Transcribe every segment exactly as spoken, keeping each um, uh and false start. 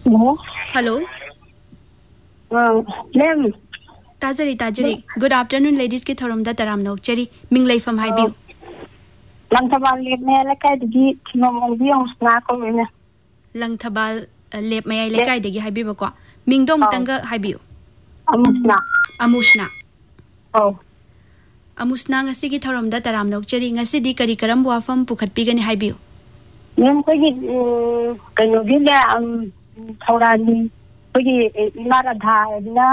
Hello. Hello. Uh, Lem. Tajari Tajari. Good afternoon, ladies. Ki thorom da taram nok cheri. Ming lay from high view. Lang thabal lep me la kai digi thimom bi ong sna ko me. Lang thabal lep me ai le kai digi high view ko. Ming dom tanga high view. Amusna. Amusna. Oh. Amusna ngasi ki thorom da taram nok cheri ngasi di kari karam wafam pukhat pi gani high view. Mem ko gi kano gi la am thorani ko gi imara dha na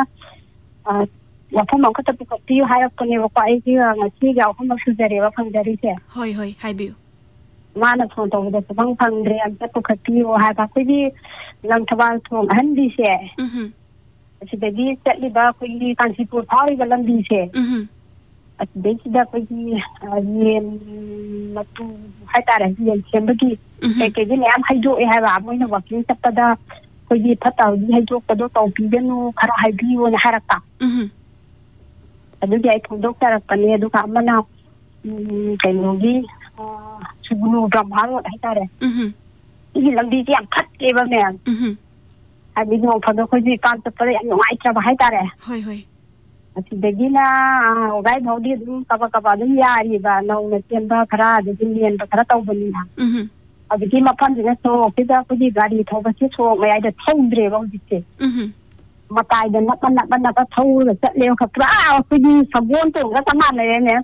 wafam ko ta pukhat pi hayap ko ne ko ai gi ngasi ga ko ma sujare wa phang jari se. Hoi hoi high view. Mana thon to da bang phang re am ta pukhat pi o ha ka ko gi lang thabal thon han di se. Mhm. Sidagi chatli ba ko gi Kansipur phari ga lam di se. Mhm. At da ko gi yen matu hai ta ra yen sembagi ke ke ni am hai do e hai ba mo na wakin tapada ko gi phata gi hai do ka do to pi benu khara hai bi wo na haraka Mhm. adu gi ai thong do ta ra pani adu ka mana ke no gi sugunu ram haro hai ta re Mhm. gi lambi ji am khat ke ba me Mhm. ai bi no pha do ko gi kan ta pare am ngai tra ba hai ta re Hoi hoi. Sidagi na gai bhaudi dum kaba kaba dum yari ba nau na temba khara de din ba khara taw bani na Mhm. abigi mapam dina so pida kudi gari thoba si so mai da thondre ba dite Mhm. matai da na na na ba thau da chatle ka pra kudi sabon to ga tama ne ne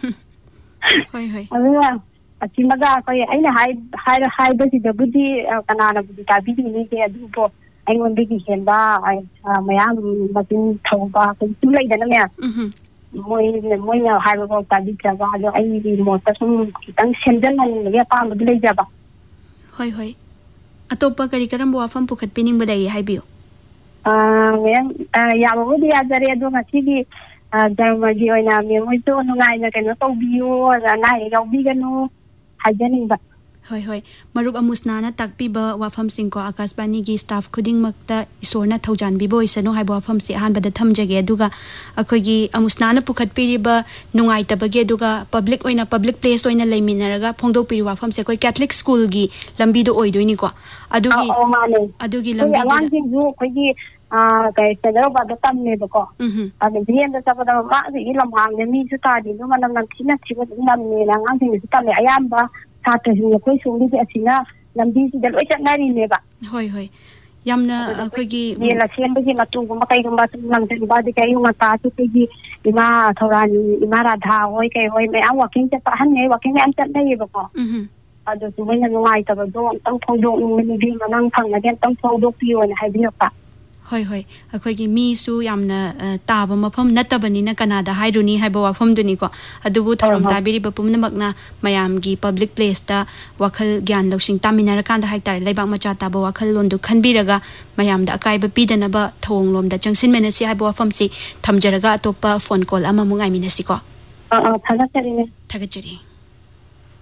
Hoi hoi. awa achi maga ko ai na hai hai hai ba si da budi kana na budi ka bi ni ke adu po ai ngon bi hen ba ai mayam matin thau ba ku lai da na me Mhm. moi moi na hai ba ta di tra ba jo ai di mo ta sum tang sendan na ne pa ma lai ja ba Hoi hoi. Atopa kari karam wafam pukhat pi ning badai high view. ah men ya ba di ya jare do ma ti di da ma gi oi na me moi to no ngai na ke no to biu na nai ga bi ga no hai janing ba Hoi hoi. Marup amusna na takpi ba wafam sing ko akasbani gi staff khuding makta isorna thaujan bi boy sano hai wafam si han bada thamjage aduga akhoi gi amusna na pukhat pi ba nungai tabage aduga public oina public place oina leiminaraga phongdok pi wafam se koi catholic school gi lambi do oi doini ko adugi oh mane adugi lambi lambi da ji ju ko gi ah kai se da ba da tam ne ba ko mhm a de yen da sa ba da ma ji lam hang ne mi su ta di no ma nam nam thi na thi ba nam ne na ngang ji su ta le ayam ba ta ta ji ko su ni ji asina lambi ji da loi chat na ri ne ba hoi hoi yamna akhoi gi ye la chen ba ji ma tu ma kai ma nam ji ba de kai ma ta tu ji ima thorani ima radha hoi kai hoi me am walking chat han ne walking am chat dai ba ko mhm adu su mai na ngai ta ba do tang phong do ni bi ma nang phang na den tang phong do pi on hai bi pa hoi hoi akhoi gi mi su yamna taba mafam natabani na kanada hairuni haiba wafam duni ko adubu tharom tabiri ba pumna makna mayam gi public place ta wakhal gyan loksing taminara kanda haitar leibak macha taba wakhal londu khanbiraga mayam da akai ba pidana ba thong lom da changsin menasi haiba wafam si thamjaraga atopa phone call ama mungai minasi ko a a thaga chari ne thagachari